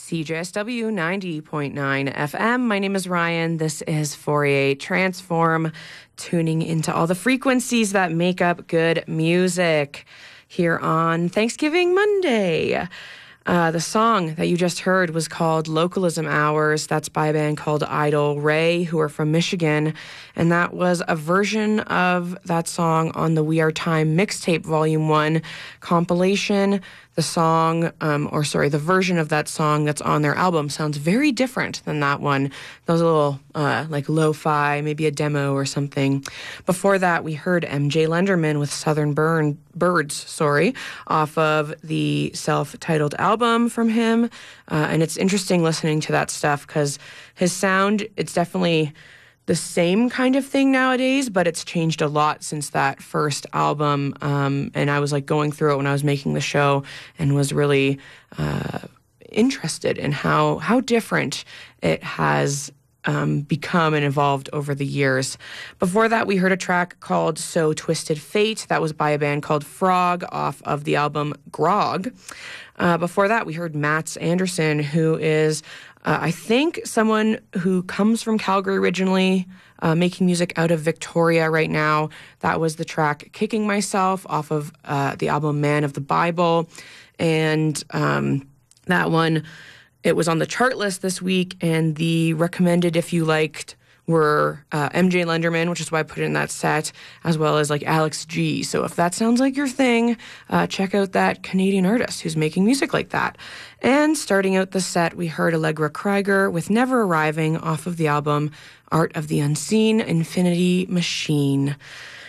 CJSW 90.9 FM. My name is Ryan. This is Fourier Transform, tuning into all the frequencies that make up good music here on Thanksgiving Monday. The song that you just heard was called Localism Hours. That's by a band called Idle Ray, who are from Michigan. And that was a version of that song on the We Are Time mixtape volume 1 compilation. The song, the version of that song that's on their album sounds very different than that one. That was a little like lo-fi, maybe a demo or something. Before that, we heard MJ Lenderman with Southern Birds, off of the self-titled album from him. And it's interesting listening to that stuff because his sound, it's definitely the same kind of thing nowadays, but it's changed a lot since that first album. And I was like going through it when I was making the show and was really interested in how different it has become and evolved over the years. Before that, we heard a track called So Twisted Fate. That was by a band called Frog off of the album Grog. Before that, we heard Mats Anderson, who is I think someone who comes from Calgary originally, making music out of Victoria right now. That was the track Kicking Myself off of the album Man of the Bible. And that one, it was on the chart list this week, and the recommended if you liked were MJ Lenderman, which is why I put it in that set, as well as like Alex G. So if that sounds like your thing, check out that Canadian artist who's making music like that. And starting out the set, we heard Allegra Krieger with Never Arriving off of the album Art of the Unseen, Infinity Machine.